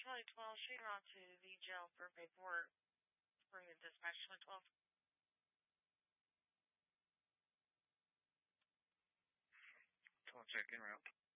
Charlie 12, sheet out to the jail for paperwork. Bring the dispatch Charlie 12. 12 check in route.